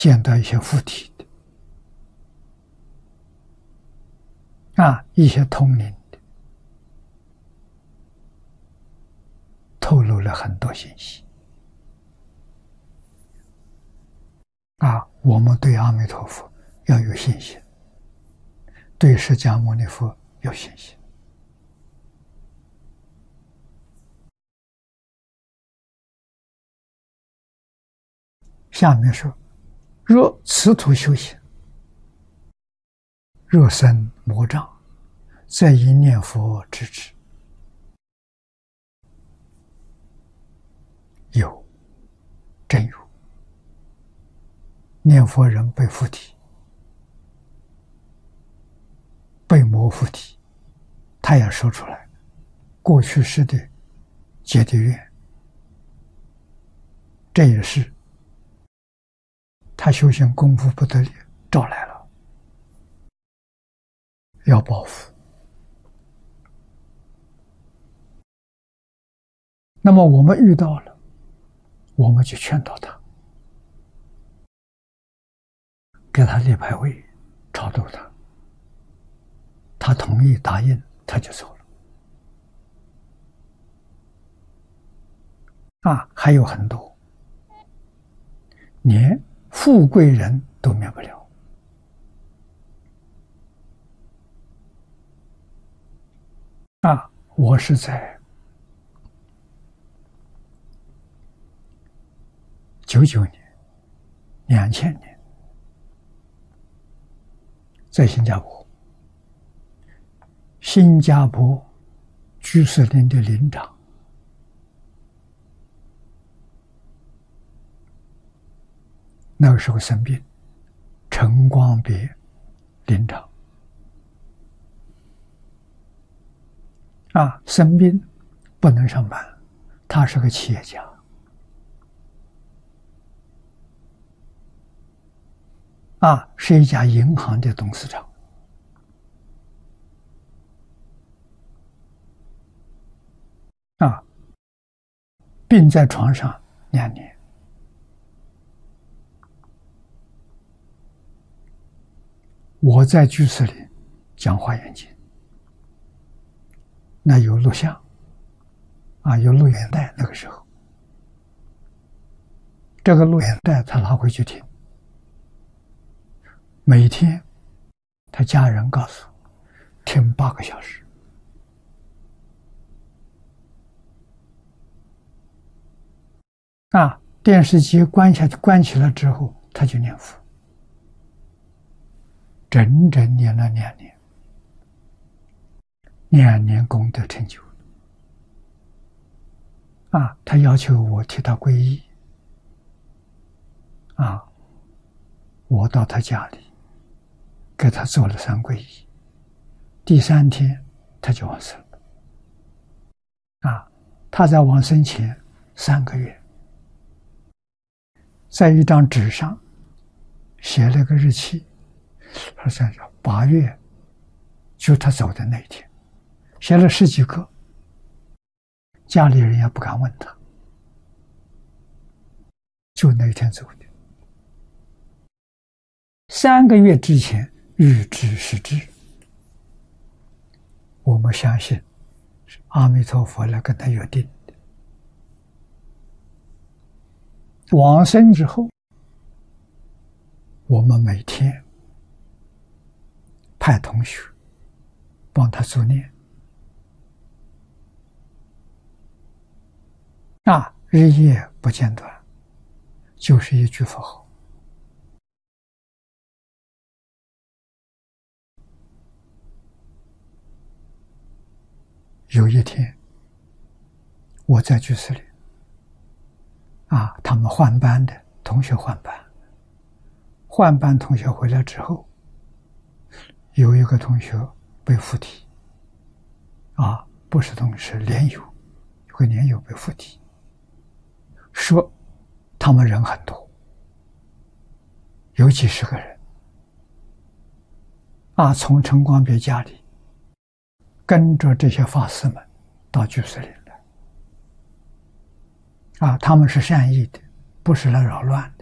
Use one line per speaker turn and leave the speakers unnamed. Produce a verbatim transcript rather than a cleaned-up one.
见到一些附体的，啊，一些通灵的，透露了很多信息。啊，我们对阿弥陀佛要有信心，对释迦牟尼佛有信心。下面说，若此土修行，若生魔障，则以念佛治之。有，真有。念佛人被附体，被魔附体，他也说出来，过去世的结的愿，这也是他修行功夫不得力，招来了，要报复。那么我们遇到了，我们就劝导他，给他立牌位，超度他，他同意答应，他就走了。啊，还有很多，连富贵人都免不了。啊，我是在九九年、两千年，在新加坡，新加坡居士林的林长那个时候生病，陈光别林长啊，生病不能上班，他是个企业家啊，是一家银行的董事长啊，病在床上两年。我在居士林讲华严经，那有录像啊，有录影带。那个时候，这个录影带他拿回去听，每天他家人告诉听八个小时。啊，电视机关下关起了之后，他就念佛。整整念了两年，两年功德成就啊！他要求我替他皈依啊！我到他家里给他做了三皈依，第三天他就往生了啊！他在往生前三个月，在一张纸上写了个日期。他想想八月，就他走的那一天，写了十几个，家里人也不敢问他，就那一天走的。三个月之前预知是知，我们相信是阿弥陀佛来跟他约定的。往生之后，我们每天派同学帮他助念啊，日夜不间断，就是一句佛号。有一天，我在居士林啊，他们换班的同学换班，换班同学回来之后，有一个同学被附体啊，不是同学，连友，有个连友被附体，说他们人很多，有几十个人啊，从陈光别家里跟着这些法师们到居士林来啊，他们是善意的，不是来扰乱的。